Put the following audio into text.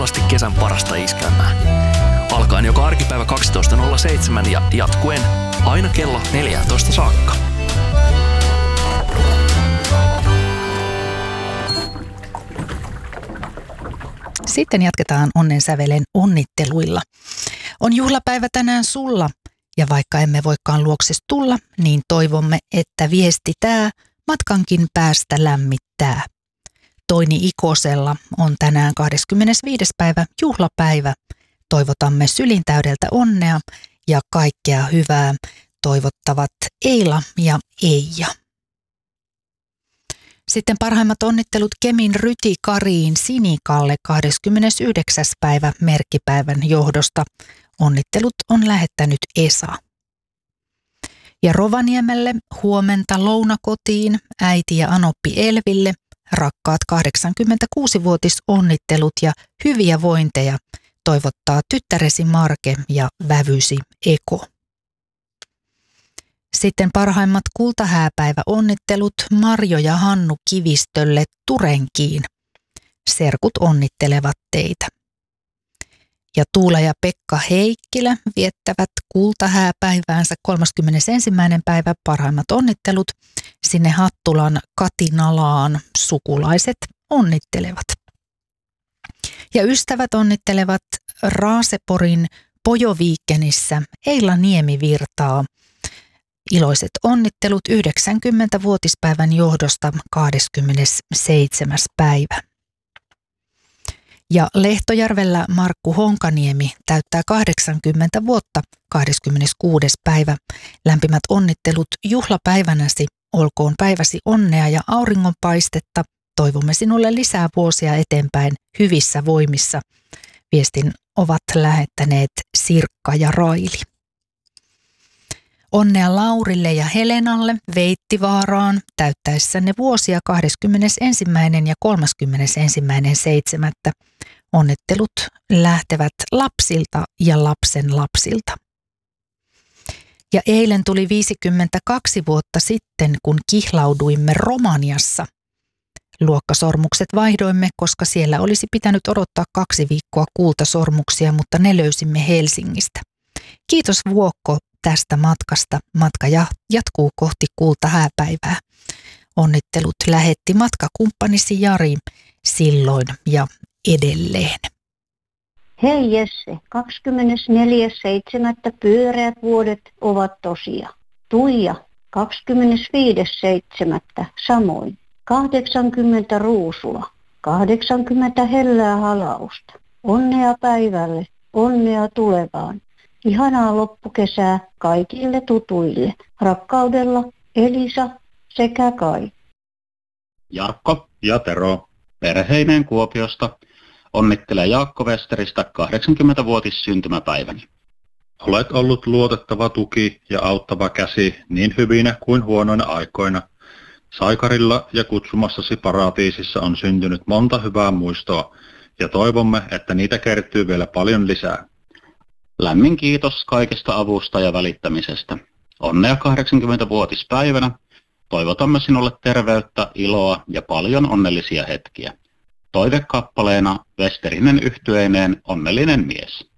ilosti kesän parasta iskelmää. Alkaen joka arkipäivä 12.07 ja jatkuen aina kello 14 saakka. Sitten jatketaan onnen sävelen onnitteluilla. On juhlapäivä tänään sulla, ja vaikka emme voikaan luokses tulla, niin toivomme, että viesti tää matkankin päästä lämmittää. Toini Ikosella on tänään 25. päivä juhlapäivä. Toivotamme sylintäydeltä onnea ja kaikkea hyvää. Toivottavat Eila ja Eija. Sitten parhaimmat onnittelut Kemin Ryti Kariin Sinikalle 29. päivä merkkipäivän johdosta. Onnittelut on lähettänyt Esa. Ja Rovaniemelle huomenta lounakotiin äiti ja anoppi Elville. Rakkaat 86-vuotisonnittelut ja hyviä vointeja toivottaa tyttäresi Marke ja vävysi Eko. Sitten parhaimmat kultahääpäivä-onnittelut Marjo ja Hannu Kivistölle Turenkiin. Serkut onnittelevat teitä. Ja Tuula ja Pekka Heikkilä viettävät kultahääpäiväänsä 31. päivä. Parhaimmat onnittelut sinne Hattulan Katinalaan sukulaiset onnittelevat. Ja ystävät onnittelevat Raaseporin Pojoviikkenissä Eila Niemivirtaa. Iloiset onnittelut 90-vuotispäivän johdosta 27. päivä. Ja Lehtojärvellä Markku Honkaniemi täyttää 80 vuotta 26. päivä. Lämpimät onnittelut juhlapäivänäsi, olkoon päiväsi onnea ja auringonpaistetta. Toivomme sinulle lisää vuosia eteenpäin hyvissä voimissa. Viestin ovat lähettäneet Sirkka ja Raili. Onnea Laurille ja Helenalle Veittivaaraan täyttäessänne vuosia 21. ja 31.7. Onnittelut lähtevät lapsilta ja lapsen lapsilta. Ja eilen tuli 52 vuotta sitten, kun kihlauduimme Romaniassa. Luokkasormukset vaihdoimme, koska siellä olisi pitänyt odottaa 2 viikkoa kultasormuksia, mutta ne löysimme Helsingistä. Kiitos Vuokko tästä matkasta. Matka jatkuu kohti kultahääpäivää. Onnittelut lähetti matkakumppanisi Jari silloin ja edelleen. Hei Jesse, 24.7. pyöreät vuodet ovat tosia. Tuija, 25.7. samoin. 80 ruusua, 80 hellää halausta. Onnea päivälle, onnea tulevaan. Ihanaa loppukesää kaikille tutuille. Rakkaudella Elisa sekä Kai. Jarkko ja Tero, perheineen Kuopiosta, onnittelee Jaakko Westeristä 80-vuotissyntymäpäiväni. Olet ollut luotettava tuki ja auttava käsi niin hyvinä kuin huonoina aikoina. Saikarilla ja kutsumassasi paratiisissa on syntynyt monta hyvää muistoa ja toivomme, että niitä kertyy vielä paljon lisää. Lämmin kiitos kaikesta avusta ja välittämisestä. Onnea 80-vuotispäivänä. Toivotamme sinulle terveyttä, iloa ja paljon onnellisia hetkiä. Toivekappaleena Westerinen yhtyeineen onnellinen mies.